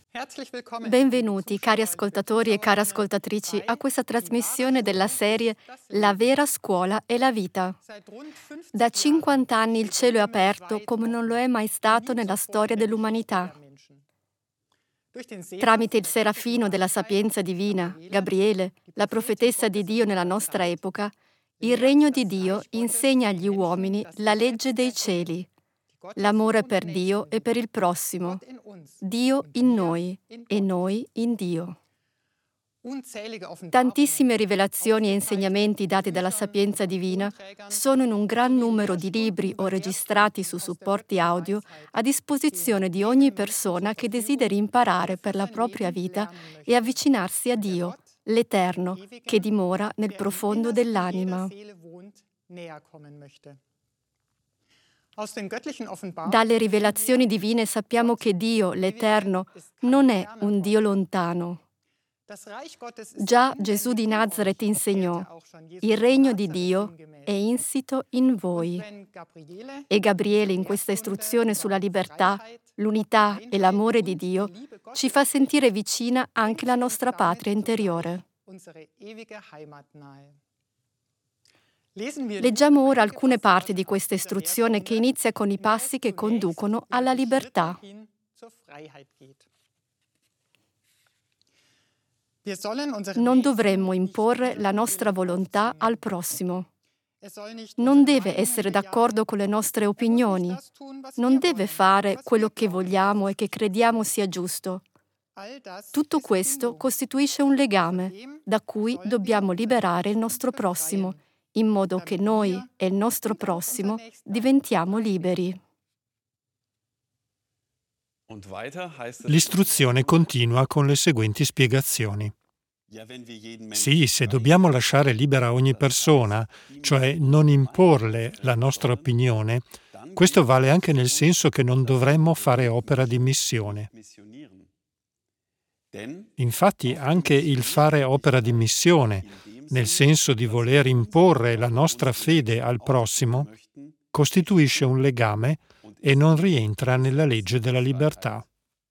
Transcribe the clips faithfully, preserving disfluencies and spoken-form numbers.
Benvenuti, cari ascoltatori e care ascoltatrici, a questa trasmissione della serie La vera scuola e la vita. Da cinquanta anni il cielo è aperto come non lo è mai stato nella storia dell'umanità. Tramite il serafino della sapienza divina, Gabriele, la profetessa di Dio nella nostra epoca, il regno di Dio insegna agli uomini la legge dei cieli, l'amore per Dio e per il prossimo, Dio in noi e noi in Dio. Tantissime rivelazioni e insegnamenti dati dalla sapienza divina sono in un gran numero di libri o registrati su supporti audio a disposizione di ogni persona che desideri imparare per la propria vita e avvicinarsi a Dio, l'Eterno, che dimora nel profondo dell'anima. Dalle rivelazioni divine sappiamo che Dio, l'Eterno, non è un Dio lontano. Già Gesù di Nazaret insegnò: il regno di Dio è insito in voi. E Gabriele, in questa istruzione sulla libertà, l'unità e l'amore di Dio, ci fa sentire vicina anche la nostra patria interiore. Leggiamo ora alcune parti di questa istruzione che inizia con i passi che conducono alla libertà. Non dovremmo imporre la nostra volontà al prossimo. Non deve essere d'accordo con le nostre opinioni. Non deve fare quello che vogliamo e che crediamo sia giusto. Tutto questo costituisce un legame da cui dobbiamo liberare il nostro prossimo, in modo che noi e il nostro prossimo diventiamo liberi. L'istruzione continua con le seguenti spiegazioni. Sì, se dobbiamo lasciare libera ogni persona, cioè non imporle la nostra opinione, questo vale anche nel senso che non dovremmo fare opera di missione. Infatti, anche il fare opera di missione, nel senso di voler imporre la nostra fede al prossimo, costituisce un legame e non rientra nella legge della libertà.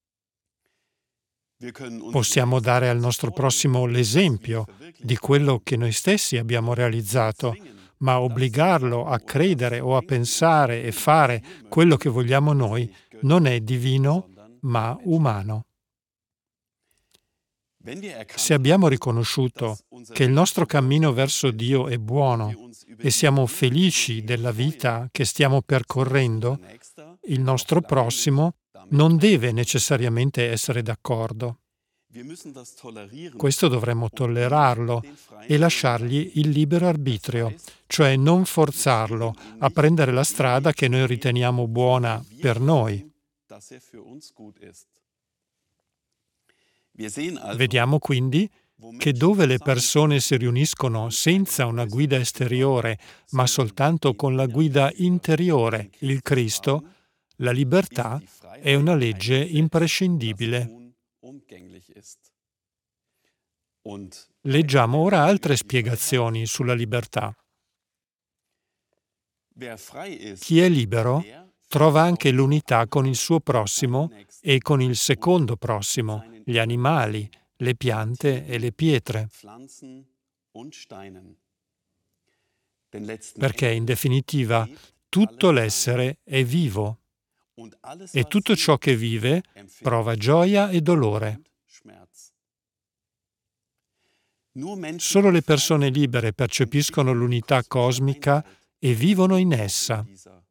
Possiamo dare al nostro prossimo l'esempio di quello che noi stessi abbiamo realizzato, ma obbligarlo a credere o a pensare e fare quello che vogliamo noi non è divino, ma umano. Se abbiamo riconosciuto che il nostro cammino verso Dio è buono e siamo felici della vita che stiamo percorrendo, il nostro prossimo non deve necessariamente essere d'accordo. Questo dovremmo tollerarlo e lasciargli il libero arbitrio, cioè non forzarlo a prendere la strada che noi riteniamo buona per noi. Vediamo quindi che dove le persone si riuniscono senza una guida esteriore, ma soltanto con la guida interiore, il Cristo, la libertà è una legge imprescindibile. Leggiamo ora altre spiegazioni sulla libertà. Chi è libero trova anche l'unità con il suo prossimo e con il secondo prossimo, gli animali, le piante e le pietre. Perché, in definitiva, tutto l'essere è vivo e tutto ciò che vive prova gioia e dolore. Solo le persone libere percepiscono l'unità cosmica e vivono in essa.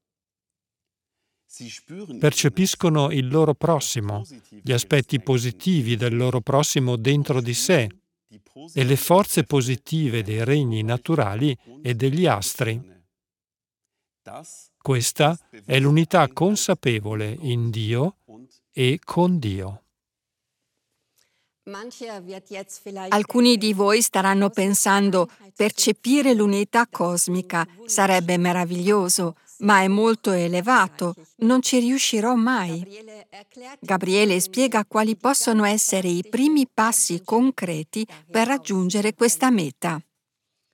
Percepiscono il loro prossimo, gli aspetti positivi del loro prossimo dentro di sé e le forze positive dei regni naturali e degli astri. Questa è l'unità consapevole in Dio e con Dio. Alcuni di voi staranno pensando: percepire l'unità cosmica sarebbe meraviglioso, ma è molto elevato, non ci riuscirò mai. Gabriele spiega quali possono essere i primi passi concreti per raggiungere questa meta.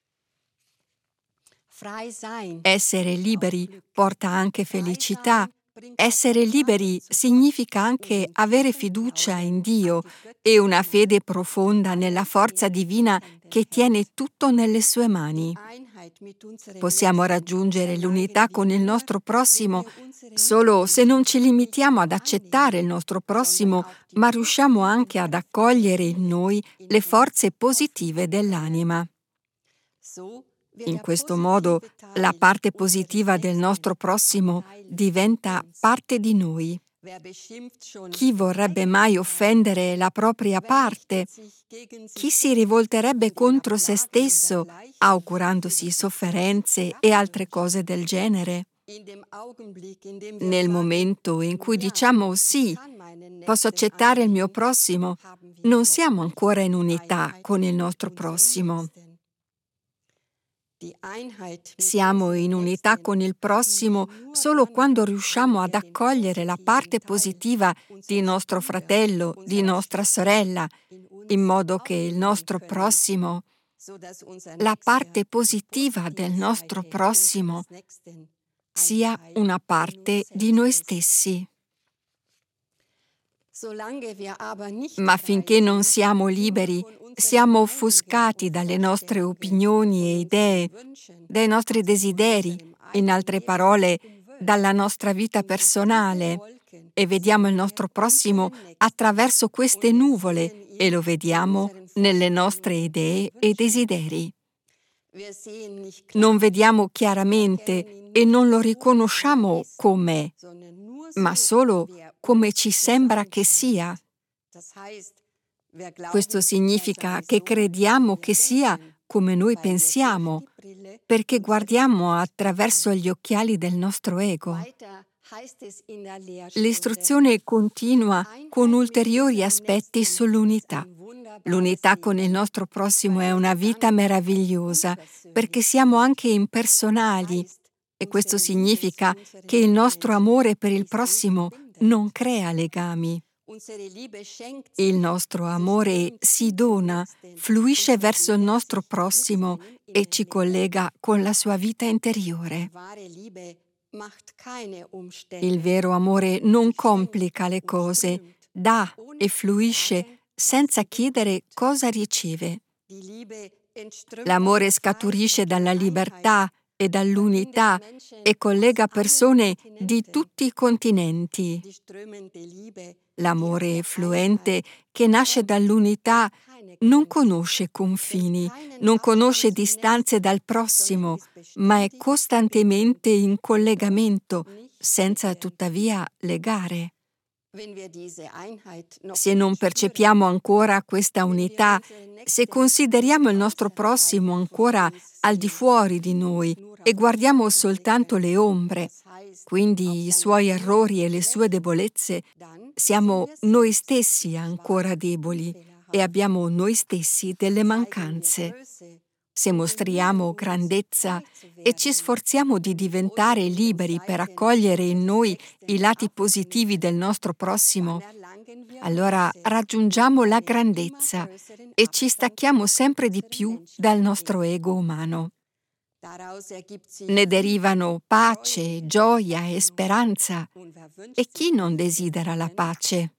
Essere liberi porta anche felicità, Essere liberi significa anche avere fiducia in Dio e una fede profonda nella forza divina che tiene tutto nelle sue mani. Possiamo raggiungere l'unità con il nostro prossimo solo se non ci limitiamo ad accettare il nostro prossimo, ma riusciamo anche ad accogliere in noi le forze positive dell'anima. In questo modo, la parte positiva del nostro prossimo diventa parte di noi. Chi vorrebbe mai offendere la propria parte? Chi si rivolterebbe contro se stesso, augurandosi sofferenze e altre cose del genere? Nel momento in cui diciamo sì, posso accettare il mio prossimo, non siamo ancora in unità con il nostro prossimo. Siamo in unità con il prossimo solo quando riusciamo ad accogliere la parte positiva di nostro fratello, di nostra sorella, in modo che il nostro prossimo, la parte positiva del nostro prossimo, sia una parte di noi stessi. Ma finché non siamo liberi, siamo offuscati dalle nostre opinioni e idee, dai nostri desideri, in altre parole, dalla nostra vita personale, e vediamo il nostro prossimo attraverso queste nuvole e lo vediamo nelle nostre idee e desideri. Non vediamo chiaramente e non lo riconosciamo com'è, ma solo come ci sembra che sia. Questo significa che crediamo che sia come noi pensiamo, perché guardiamo attraverso gli occhiali del nostro ego. L'istruzione continua con ulteriori aspetti sull'unità. L'unità con il nostro prossimo è una vita meravigliosa, perché siamo anche impersonali, e questo significa che il nostro amore per il prossimo non crea legami. Il nostro amore si dona, fluisce verso il nostro prossimo e ci collega con la sua vita interiore. Il vero amore non complica le cose, dà e fluisce senza chiedere cosa riceve. L'amore scaturisce dalla libertà e dall'unità e collega persone di tutti i continenti. L'amore fluente che nasce dall'unità non conosce confini, non conosce distanze dal prossimo, ma è costantemente in collegamento, senza tuttavia legare. Se non percepiamo ancora questa unità, se consideriamo il nostro prossimo ancora al di fuori di noi e guardiamo soltanto le ombre, quindi i suoi errori e le sue debolezze, siamo noi stessi ancora deboli e abbiamo noi stessi delle mancanze. Se mostriamo grandezza e ci sforziamo di diventare liberi per accogliere in noi i lati positivi del nostro prossimo, allora raggiungiamo la grandezza e ci stacchiamo sempre di più dal nostro ego umano. Ne derivano pace, gioia e speranza. E chi non desidera la pace?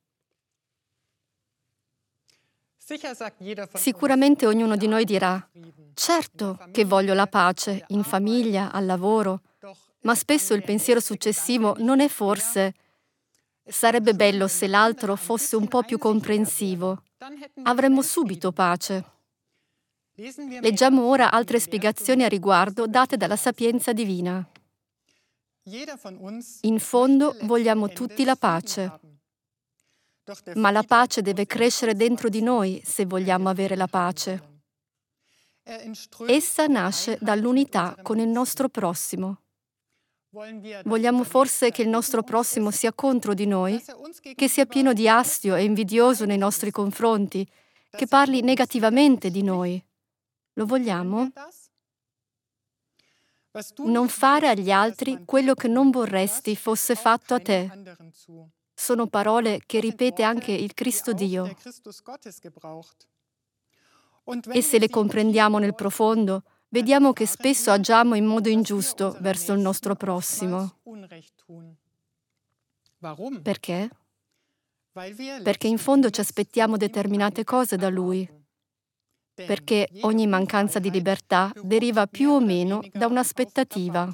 Sicuramente ognuno di noi dirà: certo che voglio la pace, in famiglia, al lavoro, ma spesso il pensiero successivo non è forse: sarebbe bello se l'altro fosse un po' più comprensivo, avremmo subito pace. Leggiamo ora altre spiegazioni a riguardo date dalla sapienza divina. In fondo vogliamo tutti la pace. Ma la pace deve crescere dentro di noi se vogliamo avere la pace. Essa nasce dall'unità con il nostro prossimo. Vogliamo forse che il nostro prossimo sia contro di noi, che sia pieno di astio e invidioso nei nostri confronti, che parli negativamente di noi? Lo vogliamo? Non fare agli altri quello che non vorresti fosse fatto a te. Sono parole che ripete anche il Cristo Dio. E se le comprendiamo nel profondo, vediamo che spesso agiamo in modo ingiusto verso il nostro prossimo. Perché? Perché in fondo ci aspettiamo determinate cose da Lui. Perché ogni mancanza di libertà deriva più o meno da un'aspettativa.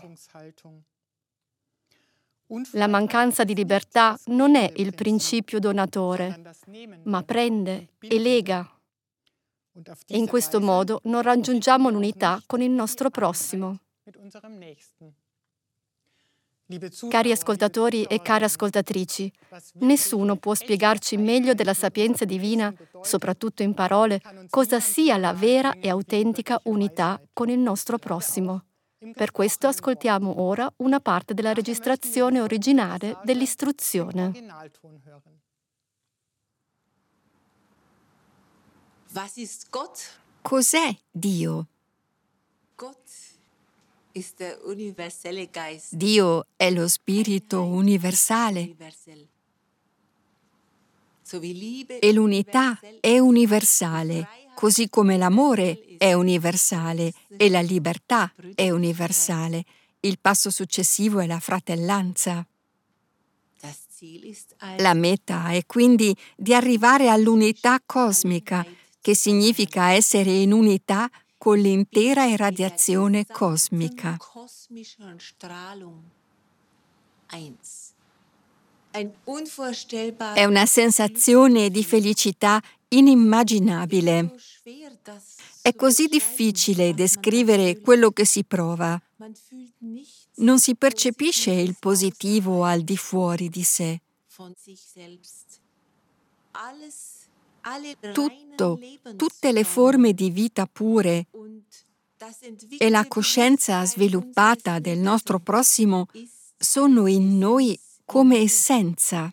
La mancanza di libertà non è il principio donatore, ma prende e lega. E in questo modo non raggiungiamo l'unità con il nostro prossimo. Cari ascoltatori e care ascoltatrici, nessuno può spiegarci meglio della sapienza divina, soprattutto in parole, cosa sia la vera e autentica unità con il nostro prossimo. Per questo ascoltiamo ora una parte della registrazione originale dell'istruzione. Cos'è Dio? Dio è lo spirito universale e l'unità è universale, così come l'amore è universale e la libertà è universale. Il passo successivo è la fratellanza. La meta è quindi di arrivare all'unità cosmica, che significa essere in unità con l'intera irradiazione cosmica. È una sensazione di felicità inimmaginabile. È così difficile descrivere quello che si prova. Non si percepisce il positivo al di fuori di sé. Tutto, tutte le forme di vita pure e la coscienza sviluppata del nostro prossimo sono in noi come essenza.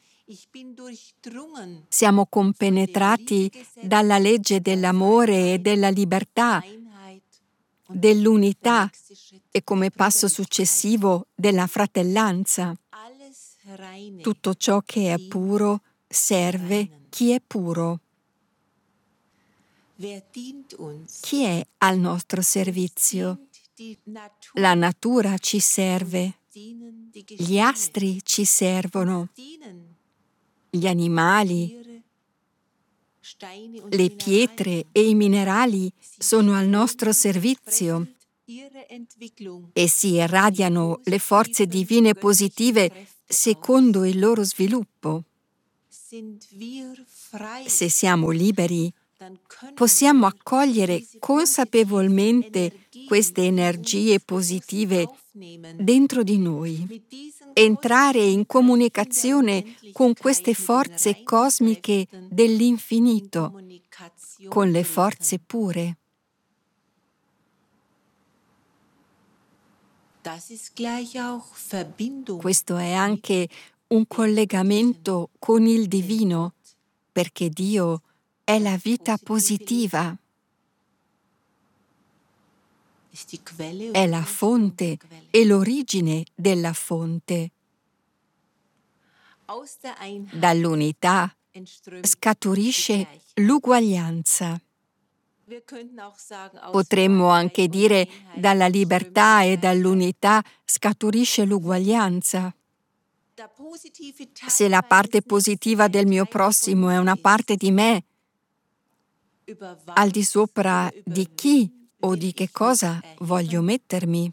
Siamo compenetrati dalla legge dell'amore e della libertà, dell'unità e come passo successivo della fratellanza. Tutto ciò che è puro serve chi è puro. Chi è al nostro servizio? La natura ci serve, gli astri ci servono, gli animali, le pietre e i minerali sono al nostro servizio. Essi irradiano le forze divine positive secondo il loro sviluppo. Se siamo liberi, possiamo accogliere consapevolmente queste energie positive dentro di noi, entrare in comunicazione con queste forze cosmiche dell'infinito, con le forze pure. Questo è anche un collegamento con il divino, perché Dio è la vita positiva. È la fonte e l'origine della fonte. Dall'unità scaturisce l'uguaglianza. Potremmo anche dire dalla libertà e dall'unità scaturisce l'uguaglianza. Se la parte positiva del mio prossimo è una parte di me, al di sopra di chi o di che cosa voglio mettermi?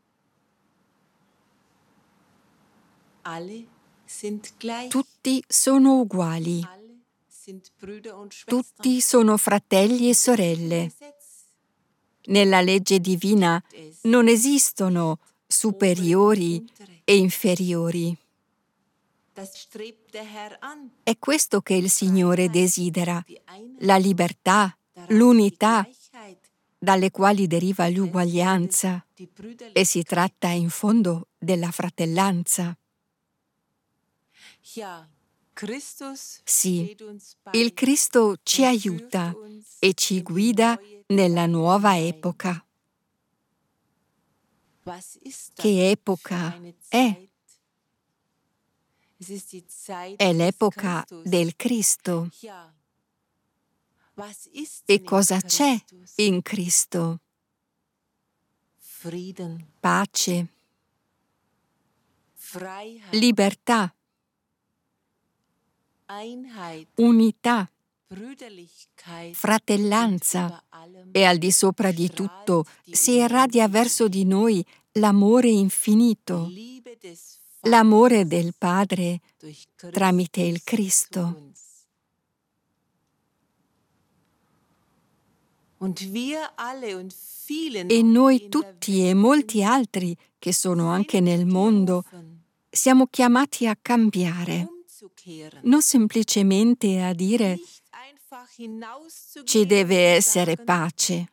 Tutti sono uguali. Tutti sono fratelli e sorelle. Nella legge divina non esistono superiori e inferiori. È questo che il Signore desidera, la libertà, l'unità, dalle quali deriva l'uguaglianza, e si tratta in fondo della fratellanza. Sì, il Cristo ci aiuta e ci guida nella nuova epoca. Che epoca è? È l'epoca del Cristo. E cosa c'è in Cristo? Pace, libertà, unità, fratellanza e al di sopra di tutto si irradia verso di noi l'amore infinito, l'amore del Padre tramite il Cristo. E noi tutti e molti altri che sono anche nel mondo siamo chiamati a cambiare, non semplicemente a dire ci deve essere pace.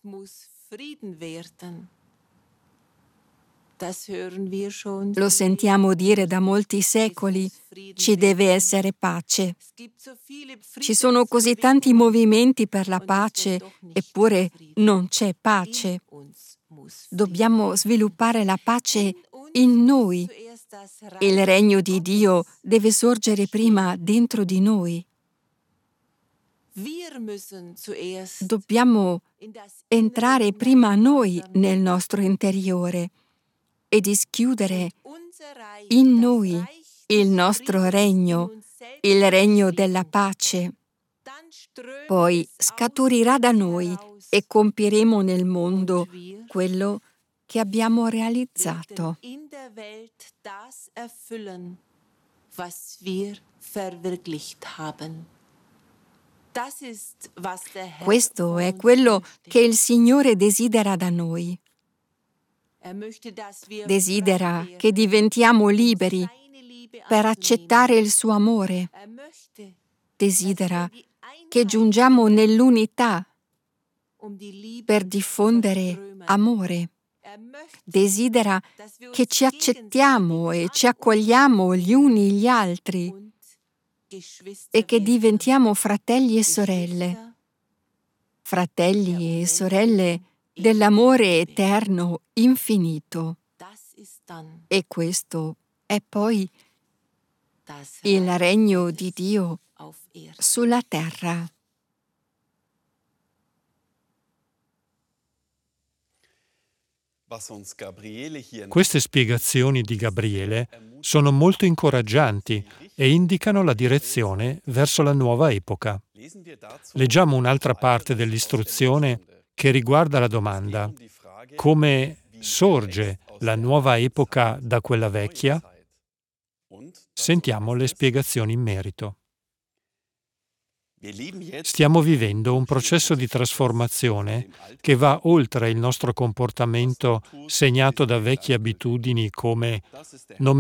Lo sentiamo dire da molti secoli, ci deve essere pace. Ci sono così tanti movimenti per la pace, eppure non c'è pace. Dobbiamo sviluppare la pace in noi. Il regno di Dio deve sorgere prima dentro di noi. Dobbiamo entrare prima noi nel nostro interiore e dischiudere in noi il nostro regno, il regno della pace. Poi scaturirà da noi e compieremo nel mondo quello che abbiamo realizzato. Questo è quello che il Signore desidera da noi. Desidera che diventiamo liberi per accettare il suo amore. Desidera che giungiamo nell'unità per diffondere amore. Desidera che ci accettiamo e ci accogliamo gli uni gli altri e che diventiamo fratelli e sorelle. Fratelli e sorelle dell'amore eterno infinito. E questo è poi il regno di Dio sulla terra. Queste spiegazioni di Gabriele sono molto incoraggianti e indicano la direzione verso la nuova epoca. Leggiamo un'altra parte dell'istruzione che riguarda la domanda: come sorge la nuova epoca da quella vecchia? Sentiamo le spiegazioni in merito. Stiamo vivendo un processo di trasformazione che va oltre il nostro comportamento segnato da vecchie abitudini come non